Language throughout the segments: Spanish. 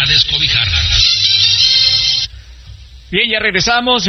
descobijarlas. Bien, ya regresamos.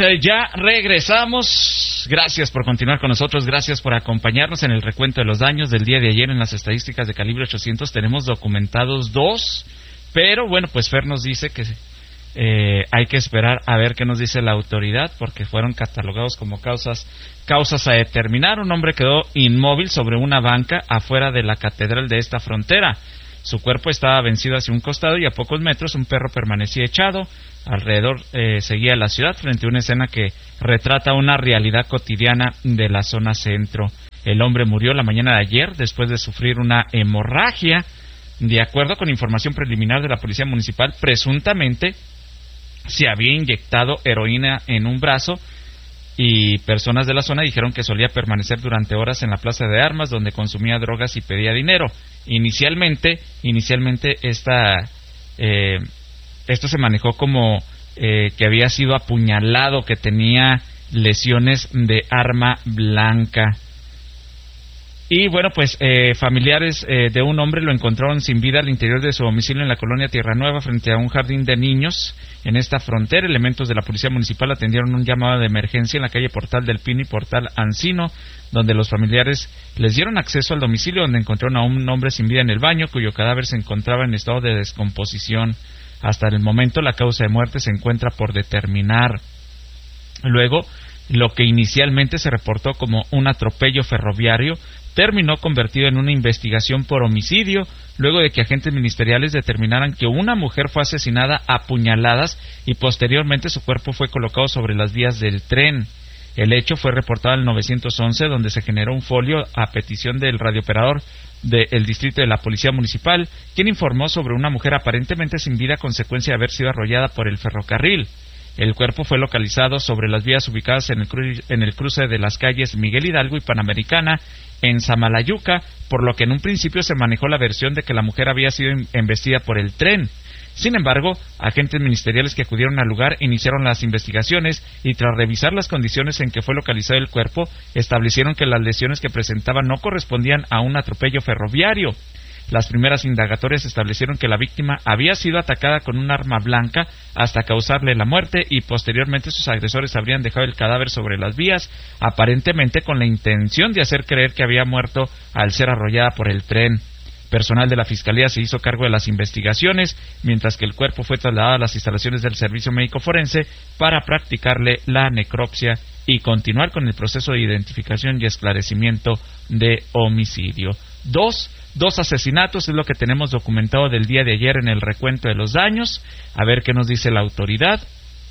Gracias por continuar con nosotros, gracias por acompañarnos en el recuento de los daños del día de ayer. En las estadísticas de Calibre 800 tenemos documentados 2, pero bueno, pues Fer nos dice que hay que esperar a ver qué nos dice la autoridad, porque fueron catalogados como causas a determinar. Un hombre quedó inmóvil sobre una banca afuera de la catedral de esta frontera. Su cuerpo estaba vencido hacia un costado y a pocos metros un perro permanecía echado. Alrededor seguía la ciudad frente a una escena que retrata una realidad cotidiana de la zona centro. El hombre murió la mañana de ayer después de sufrir una hemorragia. De acuerdo con información preliminar de la policía municipal, presuntamente se había inyectado heroína en un brazo, y personas de la zona dijeron que solía permanecer durante horas en la plaza de armas donde consumía drogas y pedía dinero. Inicialmente esto se manejó como que había sido apuñalado, que tenía lesiones de arma blanca. Y bueno, pues familiares de un hombre lo encontraron sin vida al interior de su domicilio en la colonia Tierra Nueva, frente a un jardín de niños en esta frontera. Elementos de la policía municipal atendieron un llamado de emergencia en la calle Portal del Pino y Portal Ancino, donde los familiares les dieron acceso al domicilio, donde encontraron a un hombre sin vida en el baño, cuyo cadáver se encontraba en estado de descomposición. Hasta el momento la causa de muerte se encuentra por determinar. Luego, lo que inicialmente se reportó como un atropello ferroviario terminó convertido en una investigación por homicidio, luego de que agentes ministeriales determinaran que una mujer fue asesinada a puñaladas y posteriormente su cuerpo fue colocado sobre las vías del tren. El hecho fue reportado al 911, donde se generó un folio a petición del radiooperador del distrito de la policía municipal, quien informó sobre una mujer aparentemente sin vida a consecuencia de haber sido arrollada por el ferrocarril. El cuerpo fue localizado sobre las vías ubicadas en el cruce de las calles Miguel Hidalgo y Panamericana en Samalayuca, por lo que en un principio se manejó la versión de que la mujer había sido embestida por el tren. Sin embargo, agentes ministeriales que acudieron al lugar iniciaron las investigaciones y tras revisar las condiciones en que fue localizado el cuerpo, establecieron que las lesiones que presentaba no correspondían a un atropello ferroviario. Las primeras indagatorias establecieron que la víctima había sido atacada con un arma blanca hasta causarle la muerte, y posteriormente sus agresores habrían dejado el cadáver sobre las vías, aparentemente con la intención de hacer creer que había muerto al ser arrollada por el tren. Personal de la Fiscalía se hizo cargo de las investigaciones, mientras que el cuerpo fue trasladado a las instalaciones del Servicio Médico Forense para practicarle la necropsia y continuar con el proceso de identificación y esclarecimiento de homicidio. Dos asesinatos es lo que tenemos documentado del día de ayer en el recuento de los daños. A ver qué nos dice la autoridad,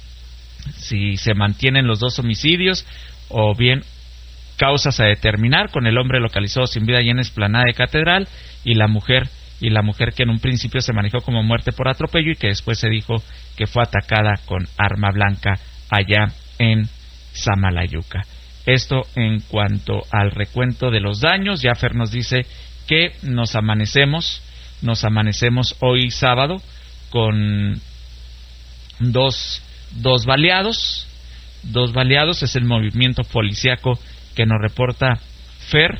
si se mantienen los 2 homicidios o bien causas a determinar, con el hombre localizado sin vida allá en Explanada de Catedral y la mujer que en un principio se manejó como muerte por atropello y que después se dijo que fue atacada con arma blanca allá en Samalayuca. Esto en cuanto al recuento de los daños. Ya Fer nos dice que nos amanecemos hoy sábado con dos baleados. Es el movimiento policíaco que nos reporta Fer.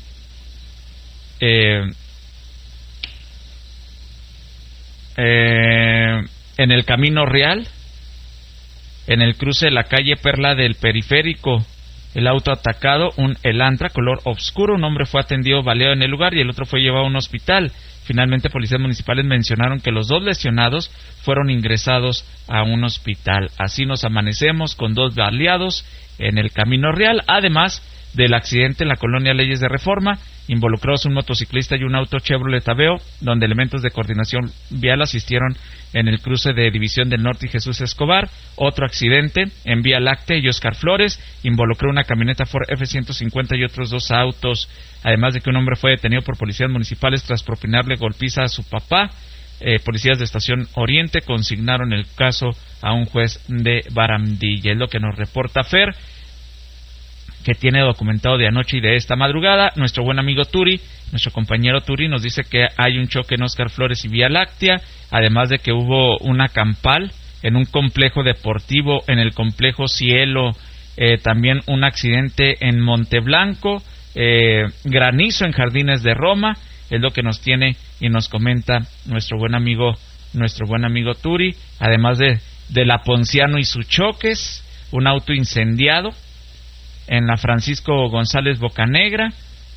En el Camino Real, en el cruce de la calle Perla del Periférico, el auto atacado, un Elantra color oscuro. Un hombre fue atendido baleado en el lugar y el otro fue llevado a un hospital. Finalmente, policías municipales mencionaron que los 2 lesionados fueron ingresados a un hospital. Así nos amanecemos con 2 baleados en el Camino Real, además del accidente en la colonia Leyes de Reforma, involucrados un motociclista y un auto Chevrolet Aveo, donde elementos de coordinación vial asistieron en el cruce de División del Norte y Jesús Escobar. Otro accidente en Vía Láctea y Óscar Flores, involucró una camioneta Ford F-150 y otros 2 autos, además de que un hombre fue detenido por policías municipales tras propinarle golpiza a su papá. Policías de Estación Oriente consignaron el caso a un juez de Barandilla. Es lo que nos reporta Fer, que tiene documentado de anoche y de esta madrugada. Nuestro buen amigo Turi, nuestro compañero Turi, nos dice que hay un choque en Óscar Flores y Vía Láctea, además de que hubo una campal en un complejo deportivo, en el complejo Cielo, también un accidente en Monteblanco, granizo en Jardines de Roma. Es lo que nos tiene y nos comenta nuestro buen amigo nuestro buen amigo Turi, además de la Ponciano y sus choques, un auto incendiado en la Francisco González Bocanegra,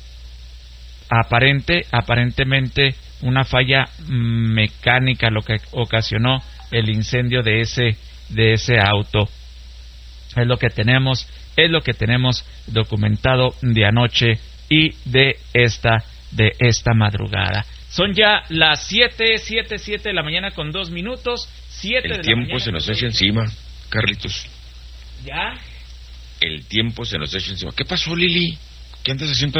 aparentemente una falla mecánica lo que ocasionó el incendio de ese auto. Es lo que tenemos documentado de anoche y de esta madrugada. Son ya las 7 de la mañana con 2 minutos. 7 de la mañana. El tiempo se nos echa encima, Carlitos. ¿Ya? El tiempo se nos echa encima. ¿Qué pasó, Lili? ¿Qué andas haciendo